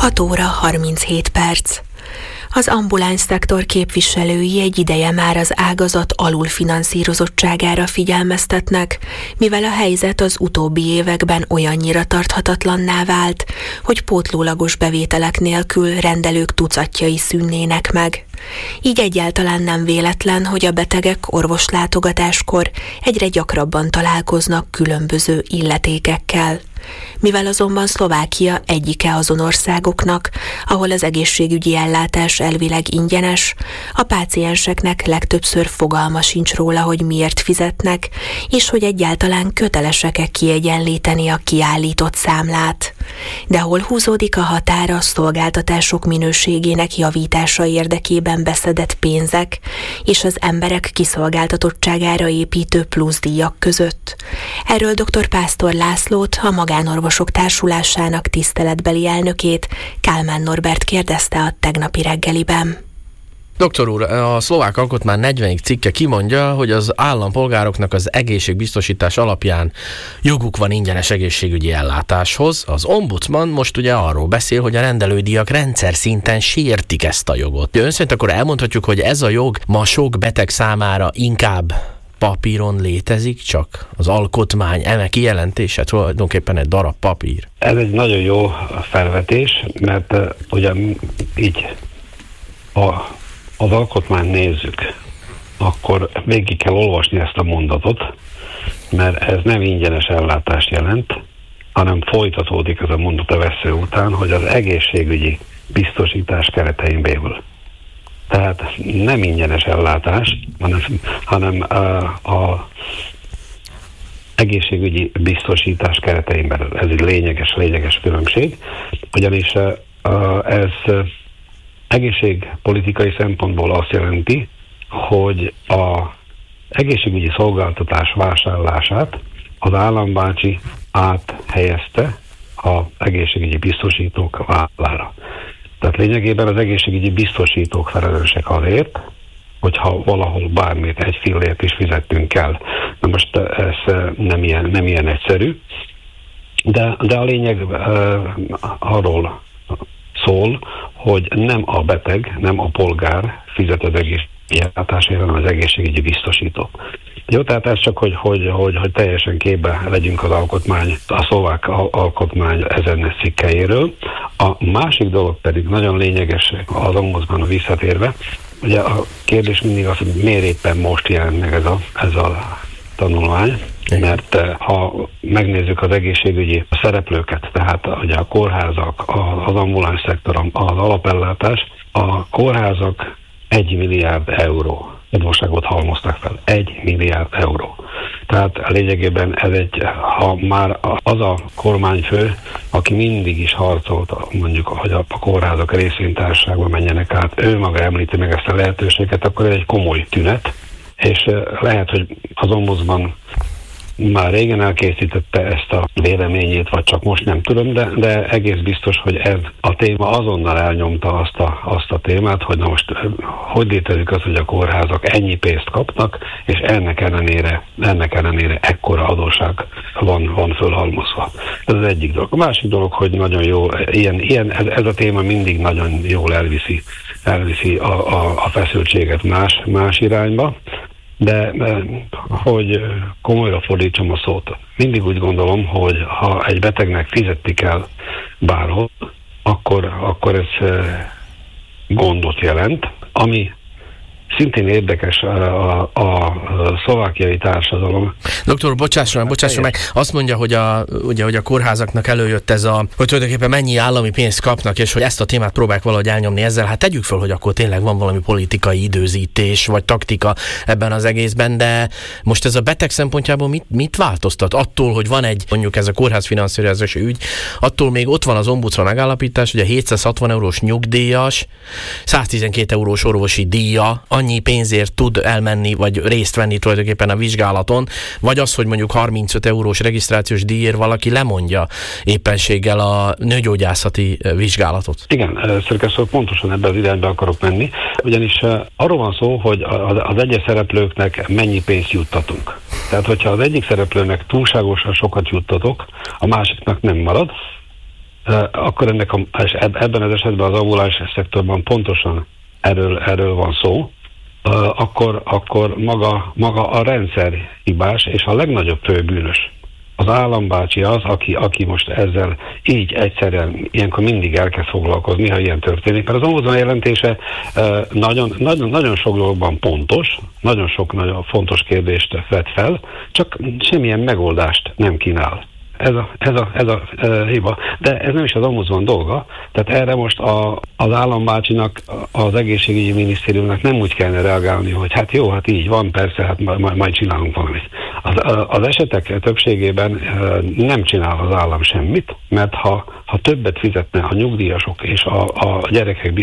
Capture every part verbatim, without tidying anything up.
hat óra harminchét perc. Az ambuláns szektor képviselői egy ideje már az ágazat alulfinanszírozottságára figyelmeztetnek, mivel a helyzet az utóbbi években olyannyira tarthatatlanná vált, hogy pótlólagos bevételek nélkül rendelők tucatjai szűnnének meg. Így egyáltalán nem véletlen, hogy a betegek orvoslátogatáskor egyre gyakrabban találkoznak különböző illetékekkel. Mivel azonban Szlovákia egyike azon országoknak, ahol az egészségügyi ellátás elvileg ingyenes, a pácienseknek legtöbbször fogalma sincs róla, hogy miért fizetnek, és hogy egyáltalán kötelesek-e kiegyenlíteni a kiállított számlát. De hol húzódik a határ a szolgáltatások minőségének javítása érdekében beszedett pénzek és az emberek kiszolgáltatottságára építő pluszdíjak között? Erről dr. Pásztor Lászlót, a Magánorvosok Társulásának tiszteletbeli elnökét, Kálmán Norbert kérdezte a tegnapi reggeliben. Doktor úr, a szlovák alkotmány negyvenedik cikke kimondja, hogy az állampolgároknak az egészségbiztosítás alapján joguk van ingyenes egészségügyi ellátáshoz. Az ombudsman most ugye arról beszél, hogy a rendelődíjak rendszer szinten sértik ezt a jogot. Ön szerint akkor elmondhatjuk, hogy ez a jog ma sok beteg számára inkább papíron létezik, csak az alkotmány eme kijelentése tulajdonképpen egy darab papír. Ez egy nagyon jó felvetés, mert uh, ugye így a, az alkotmányt nézzük, akkor végig kell olvasni ezt a mondatot, mert ez nem ingyenes ellátást jelent, hanem folytatódik ez a mondat a vesző után, hogy az egészségügyi biztosítás keretein belül. Tehát nem ingyenes ellátás, hanem, hanem a, a egészségügyi biztosítás keretein belül. Ez egy lényeges, lényeges különbség, ugyanis ez egészségpolitikai szempontból azt jelenti, hogy az egészségügyi szolgáltatás vásárlását az állambácsi áthelyezte az egészségügyi biztosítók vállára. Tehát lényegében az egészségügyi biztosítók felelősek azért, hogyha valahol bármit, egy fillért is fizettünk el. Na most ez nem ilyen, nem ilyen egyszerű, de, de a lényeg uh, arról szól, hogy nem a beteg, nem a polgár fizet az egészségügyi ellátásért, hanem az egészségügyi biztosító. Jó, tehát ez csak, hogy, hogy, hogy, hogy teljesen képbe legyünk az alkotmány, a szlovák alkotmány ezen cikkeiről. A másik dolog pedig nagyon lényeges az ombudsmanra visszatérve, ugye a kérdés mindig az, hogy miért éppen most jelent meg ez a, ez a tanulmány, mert ha megnézzük az egészségügyi szereplőket, tehát ugye a kórházak, az ambuláns szektor, az alapellátás, a kórházak egy milliárd euró adósságot halmoztak fel. Egy milliárd euró. Tehát lényegében ez egy, ha már az a kormányfő, aki mindig is harcolt, mondjuk, hogy a kórházak részvénytársaságba menjenek át, ő maga említi meg ezt a lehetőséget, akkor ez egy komoly tünet, és lehet, hogy az ombudsman már régen elkészítette ezt a véleményét, vagy csak most nem tudom, de, de egész biztos, hogy ez a téma azonnal elnyomta azt a, azt a témát, hogy na most hogy létezik az, hogy a kórházak ennyi pénzt kapnak, és ennek ellenére, ennek ellenére ekkora adósság van, van fölhalmozva. Ez az egyik dolog. A másik dolog, hogy nagyon jó, ilyen, ilyen, ez, ez a téma mindig nagyon jól elviszi, elviszi a, a, a feszültséget más, más irányba. De hogy komolyra fordítsam a szót, mindig úgy gondolom, hogy ha egy betegnek fizetni kell bárhol, akkor, akkor ez gondot jelent, ami szintén érdekes a, a, a szlovákiai társadalom. Doktor, bocsásson meg, bocsásson meg, azt mondja, hogy a, ugye, hogy a kórházaknak előjött ez a, hogy tulajdonképpen mennyi állami pénzt kapnak, és hogy ezt a témát próbálják valahogy elnyomni ezzel. Hát tegyük föl, hogy akkor tényleg van valami politikai időzítés, vagy taktika ebben az egészben, de most ez a beteg szempontjából mit, mit változtat? Attól, hogy van egy, mondjuk ez a kórházfinanszírozási ügy, attól még ott van az ombudsman megállapítás, hogy a hétszázhatvan eurós nyugdíjas, száztizenkét eurós orvosi díja, annyi pénzért tud elmenni, vagy részt venni tulajdonképpen a vizsgálaton, vagy az, hogy mondjuk harmincöt eurós regisztrációs díjért valaki lemondja éppenséggel a nőgyógyászati vizsgálatot. Igen, szerkesztő, pontosan ebben az irányba akarok menni, ugyanis arról van szó, hogy az egyes szereplőknek mennyi pénzt juttatunk. Tehát, hogyha az egyik szereplőnek túlságosan sokat juttatok, a másiknak nem marad, akkor ennek a, és ebben az esetben az ambuláns szektorban pontosan erről, erről van szó, akkor, akkor maga, maga a rendszer hibás, és a legnagyobb főbűnös az állambácsi az, aki, aki most ezzel így egyszerűen ilyenkor mindig elkezd foglalkozni, ha ilyen történik. Mert az ombudsman jelentése nagyon, nagyon, nagyon sok dologban pontos, nagyon sok nagyon fontos kérdést vet fel, csak semmilyen megoldást nem kínál. Ez a, ez a, ez a e, hiba. De ez nem is az ombudsman dolga, tehát erre most a, az állambácsinak, az egészségügyi minisztériumnak nem úgy kellene reagálni, hogy hát jó, hát így van, persze, hát majd, majd csinálunk valamit. Az, az esetek többségében e, nem csinál az állam semmit, mert ha, ha többet fizetne a nyugdíjasok és a, a gyerekek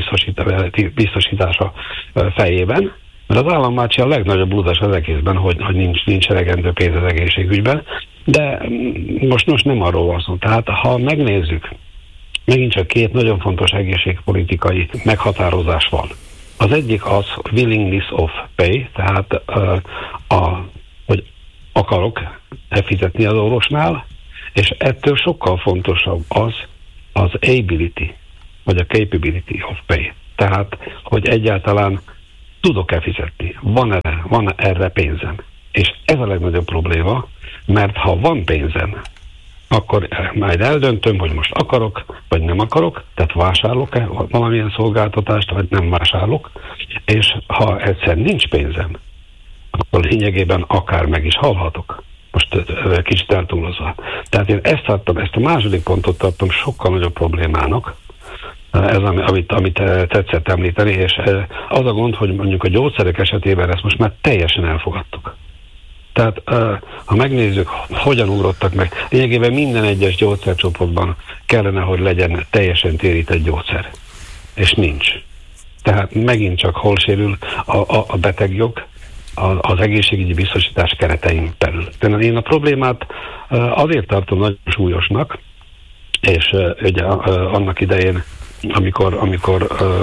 biztosítása fejében, mert az állambácsi a legnagyobb blúzás az egészben, hogy, hogy nincs, nincs elegendő pénz az egészségügyben, de most, most nem arról van szó. Tehát ha megnézzük, megint csak két nagyon fontos egészségpolitikai meghatározás van. Az egyik az willingness of pay, tehát uh, a, hogy akarok-e fizetni az orvosnál, és ettől sokkal fontosabb az az ability, vagy a capability of pay. Tehát, hogy egyáltalán tudok-e fizetni, van erre, van erre pénzem. És ez a legnagyobb probléma, mert ha van pénzem, akkor majd eldöntöm, hogy most akarok, vagy nem akarok, tehát vásárolok-e valamilyen szolgáltatást, vagy nem vásárolok, és ha egyszer nincs pénzem, akkor lényegében akár meg is halhatok. Most kicsit eltúlozva. Tehát én ezt tartom, ezt a második pontot tartom sokkal nagyobb problémának, ez, amit, amit tetszett említeni, és az a gond, hogy mondjuk a gyógyszerek esetében ezt most már teljesen elfogadtuk. Tehát ha megnézzük, hogyan ugrottak meg, lényegében minden egyes gyógyszercsoportban kellene, hogy legyen teljesen térített gyógyszer. És nincs. Tehát megint csak hol sérül a, a, a betegjog az egészségügyi biztosítás keretein belül. Tehát én a problémát azért tartom nagyon súlyosnak, és ugye annak idején, amikor, amikor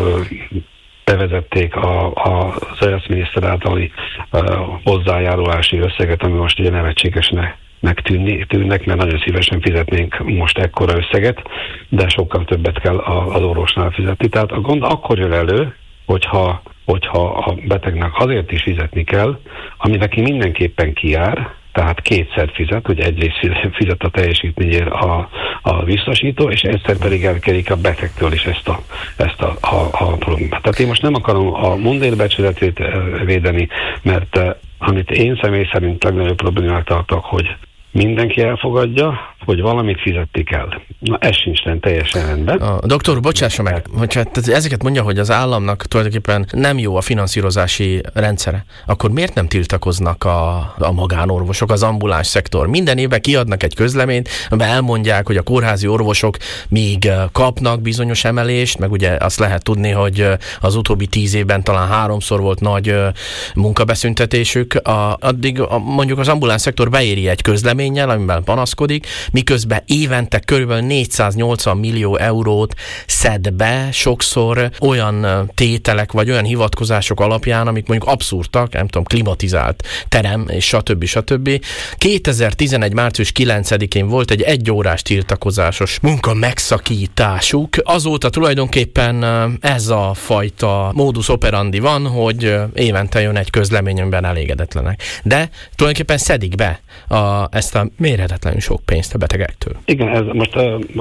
bevezették a, a, az összminiszter általi uh, hozzájárulási összeget, ami most ugye nevetségesnek tűnni, tűnnek, mert nagyon szívesen fizetnénk most ekkora összeget, de sokkal többet kell az orvosnál fizetni. Tehát a gond akkor jön elő, hogyha, hogyha a betegnek azért is fizetni kell, ami neki mindenképpen kijár, tehát kétszer fizet, hogy egyrészt fizet a teljesítményért a, a biztosító, és egyszer pedig elkerik a betegtől is ezt a, ezt a, a, a problémát. Tehát én most nem akarom a mundérbecsületét védeni, mert amit én személy szerint legnagyobb problémát tartok, hogy mindenki elfogadja, hogy valamit fizetni kell. Na, ez sincs teljesen rendben. A doktor, bocsássa meg, hogyha ezeket mondja, hogy az államnak tulajdonképpen nem jó a finanszírozási rendszere, akkor miért nem tiltakoznak a, a magánorvosok, az ambuláns szektor? Minden évben kiadnak egy közleményt, amiben elmondják, hogy a kórházi orvosok még kapnak bizonyos emelést, meg ugye azt lehet tudni, hogy az utóbbi tíz évben talán háromszor volt nagy munkabeszüntetésük. A, addig a, mondjuk az ambuláns szektor beéri egy közleménnyel, amiben panaszkodik, miközben évente körülbelül négyszáznyolcvan millió eurót szed be sokszor olyan tételek, vagy olyan hivatkozások alapján, amik mondjuk abszurdak, nem tudom, klimatizált terem, és stb. stb. kétezer-tizenegy. március kilencedikén volt egy egyórás tiltakozásos munka megszakításuk. Azóta tulajdonképpen ez a fajta modus operandi van, hogy évente jön egy közlemény, amiben elégedetlenek. De tulajdonképpen szedik be a, ezt a méretetlenül sok pénzt a betegektől. Igen, ez most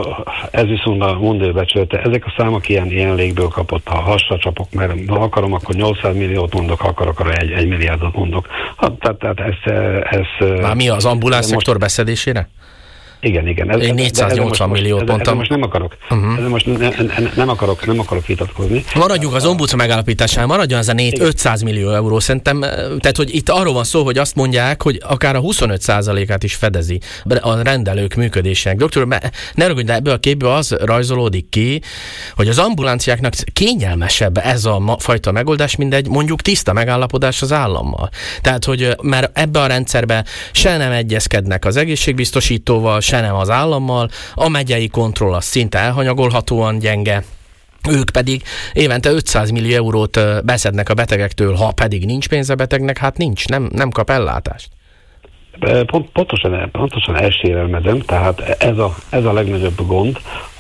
ez viszont a mundérbecsülete. Ezek a számok ilyen, ilyen légből kapott, ha hasra csapok, mert ha akarom, akkor nyolcszáz milliót mondok, ha akarok, akkor egy, egy milliárdot mondok. Ha, tehát, tehát ez, ez... Már mi az ambuláns szektor beszedésére? Igen, igen. Ez, Én négyszáznyolcvan milliót mondtam. Most nem akarok. Uh-huh. Ezzel most ne, ne, nem akarok, nem akarok vitatkozni. Maradjunk az ombudsman megállapításán, maradjon ez a ötszáz millió euró, szerintem. Tehát, hogy itt arról van szó, hogy azt mondják, hogy akár a huszonöt százalékát is fedezi a rendelők működésének. Doktor, ne rögödj, de ebből a képből az rajzolódik ki, hogy az ambulanciáknak kényelmesebb ez a fajta megoldás, mint egy mondjuk tiszta megállapodás az állammal. Tehát, hogy mert ebbe a rendszerbe se nem egyezkednek az egészségbiztosítóval, se nem az állammal, a megyei kontroll az szinte elhanyagolhatóan gyenge, ők pedig évente ötszáz millió eurót beszednek a betegektől, ha pedig nincs pénz a betegnek, hát nincs, nem, nem kap ellátást. Pont, pontosan, pontosan ezt sérelmezem, tehát ez a, ez a legnagyobb gond,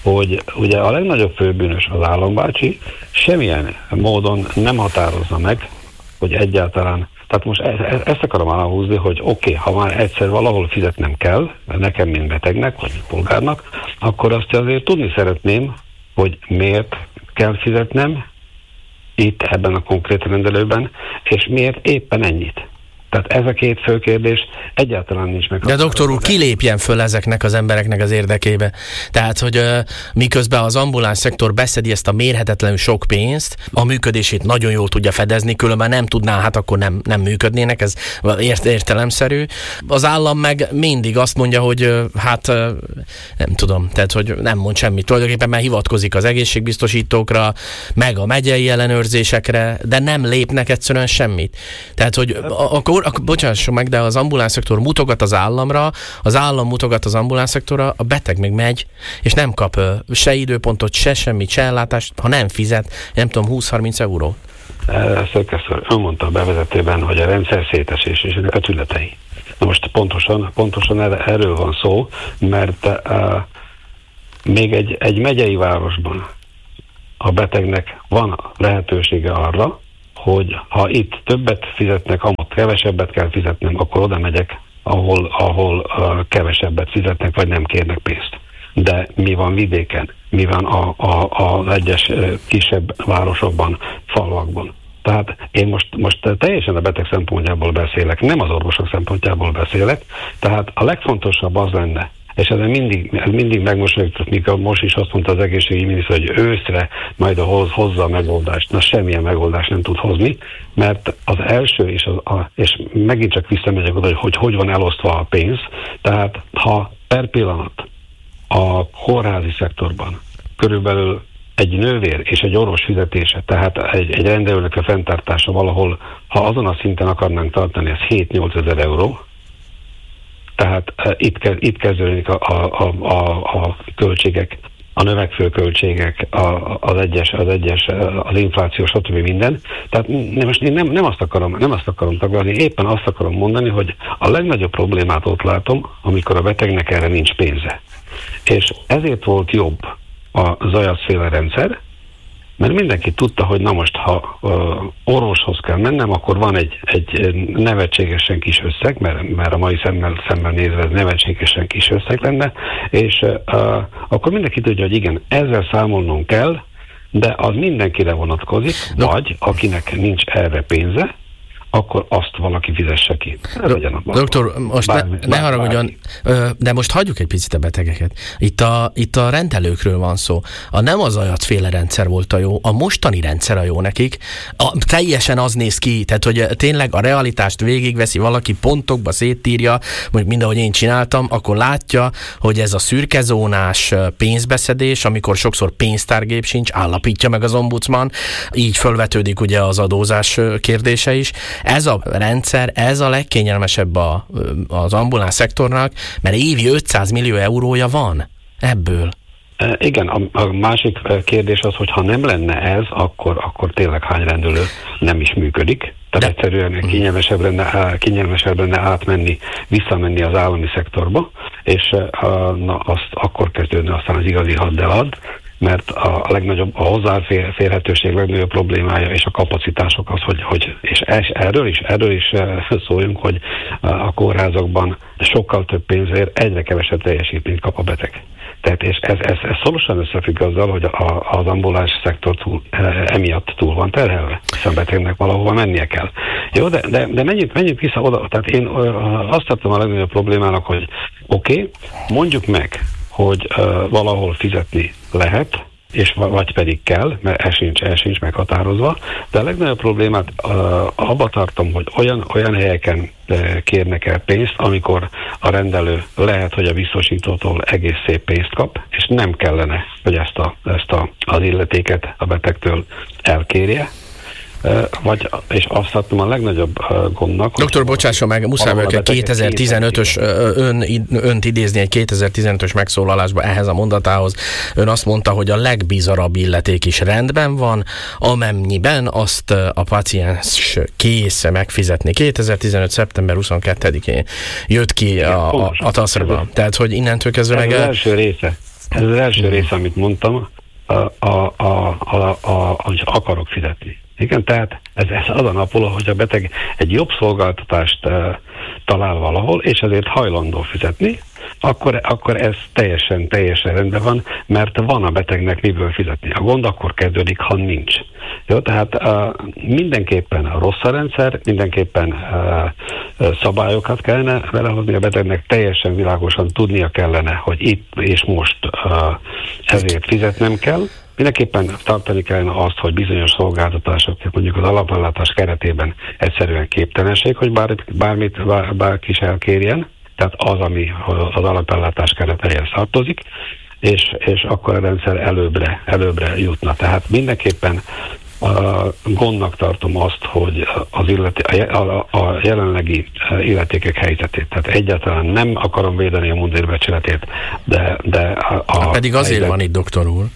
hogy ugye a legnagyobb főbűnös az állambácsi semmilyen módon nem határozza meg, hogy egyáltalán, tehát most e- ezt akarom aláhúzni, hogy oké, okay, ha már egyszer valahol fizetnem kell, nekem, mint betegnek, vagy polgárnak, akkor azt azért tudni szeretném, hogy miért kell fizetnem itt ebben a konkrét rendelőben, és miért éppen ennyit. Tehát ez a két fő kérdés egyáltalán nincs meg. De doktor úr, kilépjen föl ezeknek az embereknek az érdekébe. Tehát, hogy uh, miközben az ambuláns szektor beszedi ezt a mérhetetlenül sok pénzt, a működését nagyon jól tudja fedezni, különben nem tudná, hát akkor nem, nem működnének, ez ért, értelemszerű. Az állam meg mindig azt mondja, hogy uh, hát uh, nem tudom, tehát, hogy nem mond semmit. Tulajdonképpen már hivatkozik az egészségbiztosítókra, meg a megyei ellenőrzésekre, de nem lépnek egyszerűen semmit. Tehát, hogy akkor Akkor, bocsásson meg, de az ambulánszektor mutogat az államra, az állam mutogat az ambulánszektorra, a beteg meg megy, és nem kap se időpontot, se semmit, se ellátást, ha nem fizet, nem tudom, húsz-harminc euró. Szökesztől ön mondta a bevezetőben, hogy a rendszer szétesés és ennek a tünetei. Na most pontosan, pontosan erről van szó, mert uh, még egy, egy megyei városban a betegnek van lehetősége arra, hogy ha itt többet fizetnek, amott kevesebbet kell fizetnem, akkor oda megyek, ahol, ahol uh, kevesebbet fizetnek, vagy nem kérnek pénzt. De mi van vidéken? Mi van a, a, az egyes uh, kisebb városokban, falvakban? Tehát én most, most teljesen a beteg szempontjából beszélek, nem az orvosok szempontjából beszélek, tehát a legfontosabb az lenne, és ezen mindig, mindig megmosolyogtak, mikor most is azt mondta az egészségügyi miniszter, hogy őszre majd a hoz, hozza a megoldást. Na, semmilyen megoldást nem tud hozni, mert az első, és, az, a, és megint csak visszamegyek oda, hogy, hogy hogy van elosztva a pénz, tehát ha per pillanat a kórházi szektorban körülbelül egy nővér és egy orvos fizetése, tehát egy, egy rendelőnek a fenntartása valahol, ha azon a szinten akarnánk tartani, ez hét-nyolc ezer euró, tehát uh, itt, kezd, itt kezdődik a, a, a, a költségek, a növekvő költségek, a, az egyes, az egyes, az infláció, stb. Minden. Tehát nem, most én nem, nem azt akarom, nem azt akarom taglalni, éppen azt akarom mondani, hogy a legnagyobb problémát ott látom, amikor a betegnek erre nincs pénze. És ezért volt jobb a Zajacz-féle rendszer, mert mindenki tudta, hogy na most, ha uh, orvoshoz kell mennem, akkor van egy, egy nevetségesen kis összeg, mert, mert a mai szemmel, szemmel nézve ez nevetségesen kis összeg lenne, és uh, akkor mindenki tudja, hogy igen, ezzel számolnunk kell, de az mindenkire vonatkozik, no. Vagy akinek nincs erre pénze, akkor azt valaki fizesse ki. Do- doktor, most bármi, ne, ne haragudjon, de most hagyjuk egy picit a betegeket. Itt a, itt a rendelőkről van szó. A nem az Zajacz-féle rendszer volt a jó, a mostani rendszer a jó nekik. A, teljesen az néz ki, tehát hogy tényleg a realitást végigveszi valaki, pontokba szétírja, mondjuk mindahogy én csináltam, akkor látja, hogy ez a szürkezónás pénzbeszedés, amikor sokszor pénztárgép sincs, állapítja meg az ombudsman, így fölvetődik ugye az adózás kérdése is. Ez a rendszer, ez a legkényelmesebb a, az ambuláns szektornak, mert évi ötszáz millió eurója van ebből. E, igen, a, a másik kérdés az, hogy ha nem lenne ez, akkor, akkor tényleg hány rendelő nem is működik. Tehát De... egyszerűen kényelmesebb lenne, kényelmesebb lenne átmenni, visszamenni az állami szektorba, és a, na, azt akkor kezdődne aztán az igazi haddelad, mert a legnagyobb, a hozzáférhetőség legnagyobb problémája és a kapacitások az, hogy, hogy és erről is, erről is szóljunk, hogy a kórházakban sokkal több pénzért egyre kevesebb teljesítményt kap a beteg. Tehát és ez, ez, ez szorosan összefügg azzal, hogy a, az ambuláns szektor túl, emiatt túl van terhelve, hiszen a betegnek valahova mennie kell. Jó, de, de, de menjünk, menjünk vissza oda. Tehát én azt tartom a legnagyobb problémának, hogy oké, okay, mondjuk meg, hogy uh, valahol fizetni lehet, és vagy pedig kell, mert ez sincs, ez sincs meghatározva, de a legnagyobb problémát uh, abba tartom, hogy olyan, olyan helyeken uh, kérnek el pénzt, amikor a rendelő lehet, hogy a biztosítótól egész szép pénzt kap, és nem kellene, hogy ezt, a, ezt a, az illetéket a betegtől elkérje, vagy, és azt hattam a legnagyobb gondnak. Doktor, bocsásson meg, muszáj vagyok egy kétezer-tizenötös, ön, önt idézni egy kétezer-tizenötös megszólalásba ehhez a mondatához. Ön azt mondta, hogy a legbizarabb illeték is rendben van, amennyiben azt a paciens kész megfizetni. kétezer-tizenöt. szeptember huszonkettedikén jött ki a, a, a taszrban. Tehát, hogy innentől kezdve ez meg... az első része. Ez az első része, amit mondtam, a, a, a, a, a, hogy akarok fizetni. Igen, tehát ez, ez az a napoló, hogy a beteg egy jobb szolgáltatást uh, talál valahol, és ezért hajlandó fizetni, akkor, akkor ez teljesen, teljesen rendben van, mert van a betegnek miből fizetni. A gond akkor kezdődik, ha nincs. Jó, tehát uh, mindenképpen rossz a rendszer, mindenképpen uh, szabályokat kellene belehozni a betegnek, teljesen világosan tudnia kellene, hogy itt és most uh, ezért fizetnem kell. Mindenképpen tartani kellene azt, hogy bizonyos szolgáltatások, mondjuk az alapellátás keretében egyszerűen képtelenség, hogy bár, bármit bár, bárki is elkérjen, tehát az, ami az alapellátás keretehez tartozik, és, és akkor a rendszer előbbre, előbbre jutna. Tehát mindenképpen a gondnak tartom azt, hogy az illeti, a, a jelenlegi illetékek helyzetét, tehát egyáltalán nem akarom védeni a mundérbecsületét, de, de a, a pedig azért helyzet... van itt, doktor úr.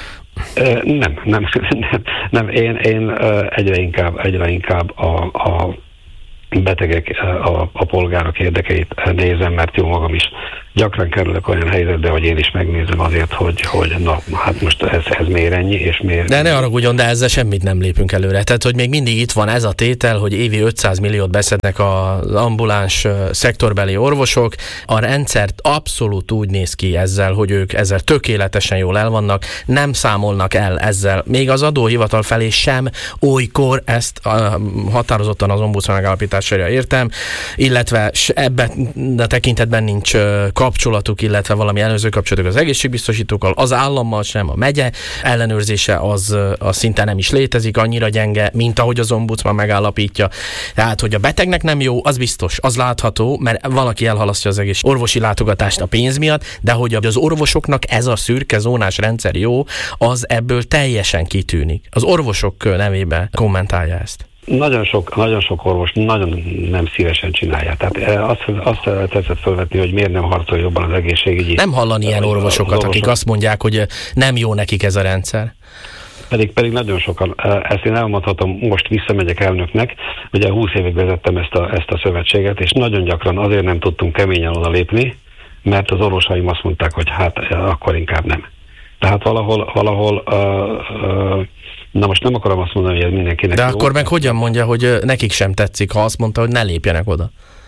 Nem, nem, nem, nem. Én, én egyre inkább, egyre inkább a, a betegek, a, a polgárok érdekeit nézem, mert jó magam is gyakran kerülök olyan helyzetbe, hogy én is megnézem azért, hogy, hogy na, hát most ez, ez miért ennyi, és miért... De ne haragudjon, de ezzel semmit nem lépünk előre. Tehát, hogy még mindig itt van ez a tétel, hogy évi ötszáz milliót beszednek az ambuláns szektorbeli orvosok. A rendszert abszolút úgy néz ki ezzel, hogy ők ezzel tökéletesen jól el vannak, nem számolnak el ezzel. Még az adóhivatal felé sem olykor, ezt a, határozottan az ombudsman megállapítására értem, illetve ebben a tekintetben nincs kapcsolatuk, illetve valami előző kapcsolatuk az egészségbiztosítókkal, az állammal sem, a megye ellenőrzése az, az szinte nem is létezik, annyira gyenge, mint ahogy az ombudsman megállapítja. Tehát, hogy a betegnek nem jó, az biztos, az látható, mert valaki elhalasztja az egész orvosi látogatást a pénz miatt, de hogy az orvosoknak ez a szürke zónás rendszer jó, az ebből teljesen kitűnik. Az orvosok nevében kommentálja ezt. Nagyon sok, nagyon sok orvos nagyon nem szívesen csinálja. Tehát azt, azt tetszett felvetni, hogy miért nem harcol jobban az egészségügyi... Nem hallani ilyen orvosokat, orvosok, akik azt mondják, hogy nem jó nekik ez a rendszer. Pedig, pedig nagyon sokan, ezt én elmondhatom, most visszamegyek elnöknek, ugye húsz évig vezettem ezt a, ezt a szövetséget, és nagyon gyakran azért nem tudtunk keményen oda lépni, mert az orvosaim azt mondták, hogy hát akkor inkább nem. Tehát valahol, valahol uh, uh, na most nem akarom azt mondani, hogy ez mindenkinek de jó. De akkor meg hogyan mondja, hogy nekik sem tetszik, ha azt mondta, hogy ne lépjenek oda?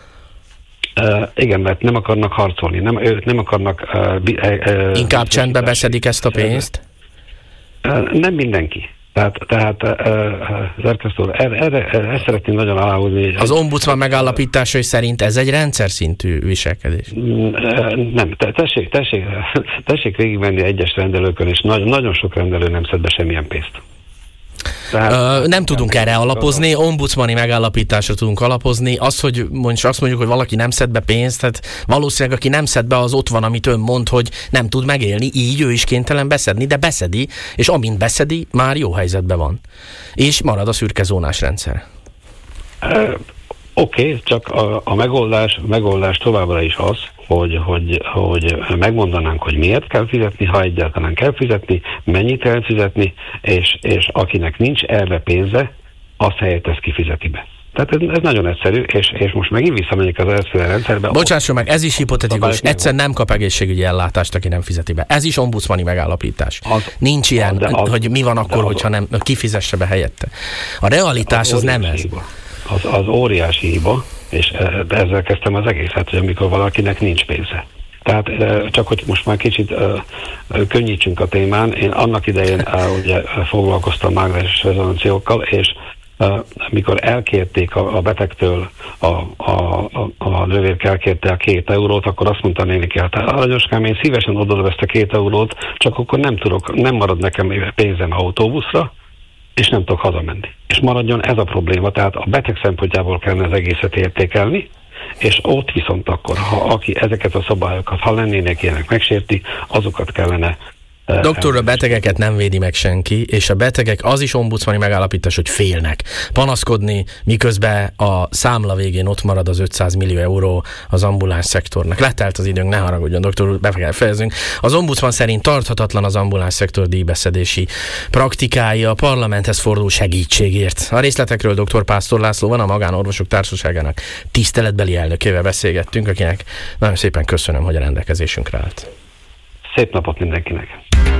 Uh, igen, mert nem akarnak harcolni, nem, ők nem akarnak... Uh, uh, Inkább csendbe beszedik ezt a pénzt? Uh, nem mindenki. Tehát, tehát uh, erre, erre, erre szeretném nagyon aláhúzni. Az ombudsman megállapításai szerint ez egy rendszer szintű viselkedés? Nem, tessék, tessék, tessék végigmenni egyes rendelőkön, és nagyon, nagyon sok rendelő nem szed be semmilyen pénzt. Tehát, Ö, nem tudunk erre alapozni, ombudsmani megállapításra tudunk alapozni. Az, hogy mondjuk azt mondjuk, hogy valaki nem szed be pénzt, tehát valószínűleg aki nem szed be, az ott van, amit ön mond, hogy nem tud megélni, így ő is kénytelen beszedni, de beszedi, és amint beszedi, már jó helyzetben van. És marad a szürke zónás rendszer. Oké, okay, csak a, a megoldás, megoldás továbbra is az, hogy, hogy, hogy megmondanánk, hogy miért kell fizetni, ha egyáltalán kell fizetni, mennyit kell fizetni, és, és akinek nincs erre pénze, azt helyett ezt kifizeti be. Tehát ez, ez nagyon egyszerű, és, és most megint visszamegyek az első rendszerbe. Bocsásson meg, ez is hipotetikus. Egyszer nem kap egészségügyi ellátást, aki nem fizeti be. Ez is ombudsmani megállapítás. Az, Nincs ilyen, az, az, hogy mi van akkor, hogyha nem kifizesse be helyette. A realitás az, az nem ez. Az, az óriási hiba, és ezzel kezdtem az egészet, hogy amikor valakinek nincs pénze. Tehát csak, hogy most már kicsit uh, könnyítsünk a témán, én annak idején uh, ugye foglalkoztam mágneses rezonanciókkal, és uh, mikor elkérték a, a betegtől, a, a, a, a nővérke elkérte a két eurót, akkor azt mondta nénik el, tehát aranyoskám, én szívesen odaadom ezt a két eurót, csak akkor nem tudok, nem marad nekem pénzem autóbuszra, és nem tudok hazamenni. És maradjon ez a probléma, tehát a beteg szempontjából kellene az egészet értékelni, és ott viszont akkor, ha aki ezeket a szabályokat, ha lennének ilyenek megsérti, azokat kellene... Doktor, a betegeket nem védi meg senki, és a betegek az is ombudsmani megállapítás, hogy félnek panaszkodni, miközben a számla végén ott marad az ötszáz millió euró az ambuláns szektornak. Letelt az időnk, ne haragudjon, doktor úr, be kell fejezünk. Az ombudsman szerint tarthatatlan az ambuláns szektor díjbeszedési praktikája, a parlamenthez fordul segítségért. A részletekről doktor Pásztor László van, a Magánorvosok Társaságának tiszteletbeli elnökével beszélgettünk, akinek nagyon szépen köszönöm, hogy a rendelkezésünkre állt. Szép napot mindenkinek!